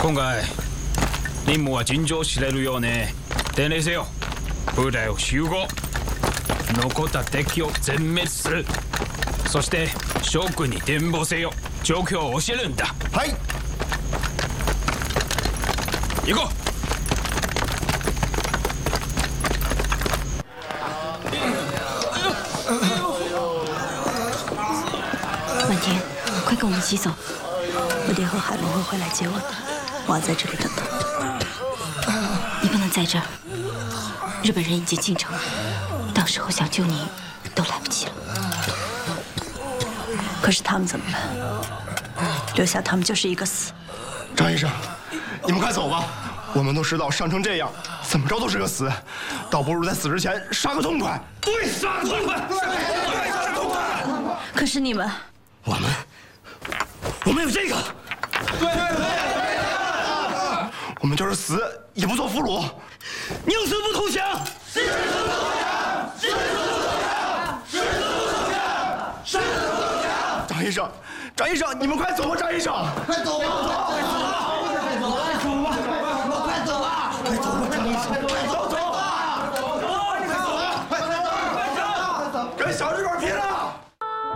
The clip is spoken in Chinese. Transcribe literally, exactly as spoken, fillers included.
今回任務は尋常視されるようね。伝令せよ。部隊を集合。残った敵を全滅する。そして将軍に伝報せよ。状況を教えるんだ。 はい。 行こう。 满田，快跟我们一起走。我爹和海龙会回来接我的，我要在这里等他。你不能在这儿，日本人已经进城了，到时候想救你都来不及了。可是他们怎么办？留下他们就是一个死。 张医生，你们快走吧。我们都知道伤成这样，怎么着都是个死，倒不如在死之前杀个痛快。 对，杀个痛快，杀个痛快。 可是你们， 我们，我们有这个。对对对。我们就是死也不做俘虏，宁死不投降。誓死不投降！誓死不投降！誓死不投降！誓死不投降！张医生，张医生，你们快走吧，张医生，快走吧，快走吧，快走吧，快走吧，快走吧，张医生。